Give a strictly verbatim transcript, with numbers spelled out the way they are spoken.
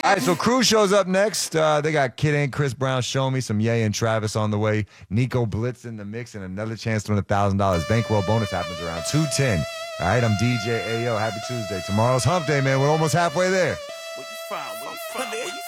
right, so Crew shows up next. Uh, they got Kid and Chris Brown, Show Me, some Ye and Travis on the way. Nico Blitz in the mix, and another chance to win one thousand dollars. Bankroll bonus happens around two ten. All right, I'm D J Ayo. Happy Tuesday. Tomorrow's hump day, man. We're almost halfway there. Where you from? Where you from? Where you